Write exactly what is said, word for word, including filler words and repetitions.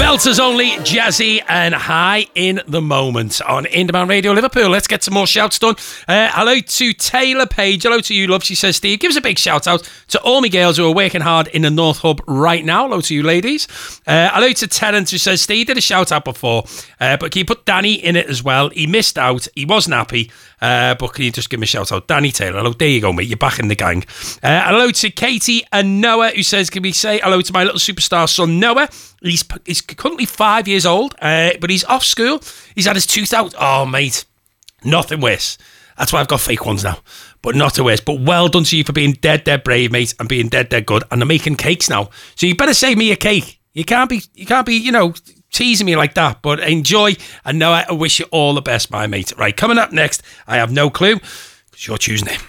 Belters only, Jazzy and High in the Moment on Independent Radio Liverpool. Let's get some more shouts done. Uh, hello to Taylor Page. Hello to you, love. She says, Steve, give us a big shout out to all my girls who are working hard in the North Hub right now. Hello to you, ladies. Uh, hello to Terence who says, Steve, did a shout out before, uh, but can you put Danny in it as well? He missed out. He wasn't happy. Uh, but can you just give him a shout out? Danny Taylor, hello, there you go, mate, you're back in the gang. Uh, hello to Katie and Noah, who says, can we say hello to my little superstar son, Noah? He's he's currently five years old, uh, but he's off school. He's had his two thousand. Oh, mate, nothing worse. That's why I've got fake ones now, but nothing worse. But well done to you for being dead, dead brave, mate, and being dead, dead good. And they're making cakes now, so you better save me a cake. You can't be, you can't be, you know, teasing me like that, but enjoy. And Noah, I wish you all the best, my mate. Right, coming up next, I have no clue because you're choosing it.